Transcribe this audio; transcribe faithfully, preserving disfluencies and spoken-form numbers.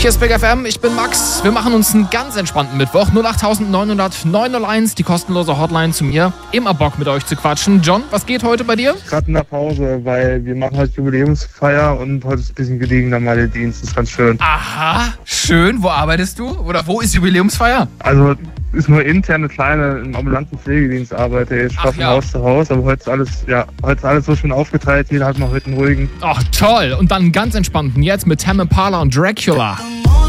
Hier ist Big F M, ich bin Max. Wir machen uns einen ganz entspannten Mittwoch. null acht neun null null neun null eins, die kostenlose Hotline zu mir. Immer Bock mit euch zu quatschen. John, was geht heute bei dir? Gerade in der Pause, weil wir machen heute Jubiläumsfeier und heute ist ein bisschen gediegener Meldedienst. Das ist ganz schön. Aha, schön. Wo arbeitest du? Oder wo ist Jubiläumsfeier? Also ist nur interne kleine, im ambulanten Pflegedienst arbeite ich. Ich Ach fahre von ja. Haus zu Haus, aber heute ist alles, ja, heute ist alles so schön aufgeteilt. Jeder hat mal heute einen ruhigen. Ach toll. Und dann einen ganz entspannten jetzt mit Tame Impala und Dracula.